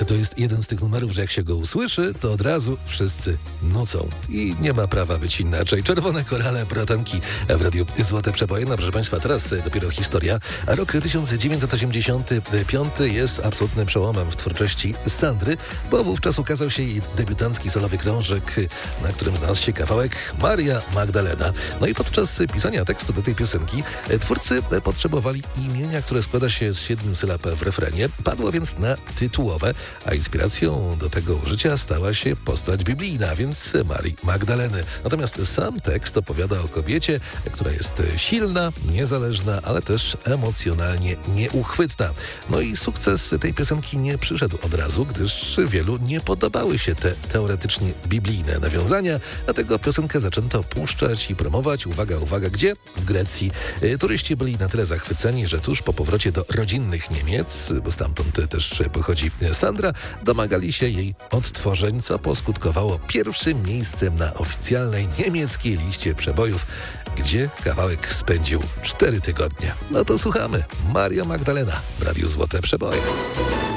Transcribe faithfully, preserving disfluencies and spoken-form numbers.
to jest jeden z tych numerów, że jak się go usłyszy, to od razu wszyscy nucą. I nie ma prawa być inaczej. Czerwone korale, bratanki w Radiu Złote Przeboje. No proszę Państwa, teraz dopiero historia. A rok tysiąc dziewięćset osiemdziesiąty piąty jest absolutnym przełomem w twórczości Sandry, bo wówczas ukazał się jej debiutancki solowy krążek, na którym znalazł się kawałek Maria Magdalena. No i podczas pisania tekstu do tej piosenki twórcy potrzebowali imienia, które składa się z siedmiu sylab w refrenie. Padło więc na tytułowe, a inspiracją do tego użycia stała się postać biblijna, więc Marii Magdaleny. Natomiast sam tekst opowiada o kobiecie, która jest silna, niezależna, ale też emocjonalnie nieuchwytna. No i sukces tej piosenki nie przyszedł od razu, gdyż wielu nie podobały się te teoretycznie biblijne nawiązania, dlatego piosenkę zaczęto puszczać i promować. Uwaga, uwaga, gdzie? W Grecji. Turyści byli na tyle zachwyceni, że tuż po powrocie do rodzinnych Niemiec, bo stamtąd też pochodzi Sandra, domagali się jej odtworzeń, co poskutkowało pierwszym miejscem na oficjalnej niemieckiej liście przebojów, gdzie kawałek spędził cztery tygodnie. No to słuchamy. Maria Magdalena w Radiu Złote Przeboje.